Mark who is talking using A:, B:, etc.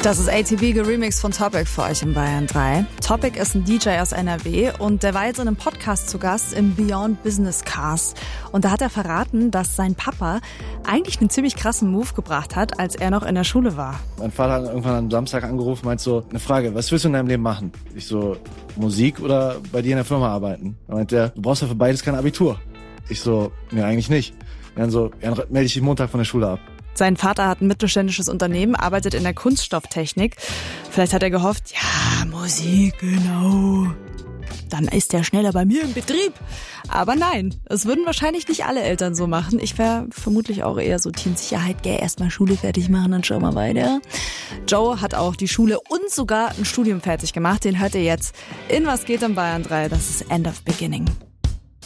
A: Das ist ATV geremixed von Topic für euch in Bayern 3. Topic ist ein DJ aus NRW und der war jetzt in einem Podcast zu Gast im Beyond Business Cast. Und da hat er verraten, dass sein Papa eigentlich einen ziemlich krassen Move gebracht hat, als er noch in der Schule war.
B: Mein Vater hat irgendwann am Samstag angerufen, meint so, eine Frage, was willst du in deinem Leben machen? Ich so, Musik oder bei dir in der Firma arbeiten? Da meint der, du brauchst ja für beides kein Abitur. Ich so, nee, eigentlich nicht. Dann so, ja, dann melde ich dich Montag von der Schule ab.
A: Sein Vater hat ein mittelständisches Unternehmen, arbeitet in der Kunststofftechnik. Vielleicht hat er gehofft, ja, Musik, genau. Dann ist er schneller bei mir im Betrieb. Aber nein, es würden wahrscheinlich nicht alle Eltern so machen. Ich wäre vermutlich auch eher so Teamsicherheit, gell, erstmal Schule fertig machen, dann schauen wir weiter. Joe hat auch die Schule und sogar ein Studium fertig gemacht. Den hört ihr jetzt in Was geht in Bayern 3. Das ist End of Beginning.